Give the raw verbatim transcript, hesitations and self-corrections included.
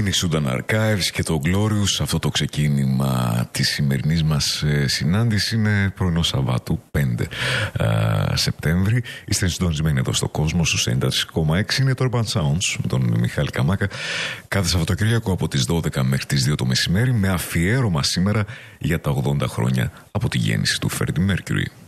είναι η Sudan Archives και το Glorious. Αυτό το ξεκίνημα της σημερινής μας ε, συνάντηση είναι πρωινό Σαββάτου πέντε ε, Σεπτέμβρη. Είστε συντονισμένοι εδώ στο κόσμο στους ενενήντα κόμμα έξι. Είναι το Urban Sounds με τον Μιχάλη Καμάκα. Κάθε Σαββατοκύριακο από τις δώδεκα μέχρι τις δύο το μεσημέρι, με αφιέρωμα σήμερα για τα ογδόντα χρόνια από τη γέννηση του Freddie Mercury.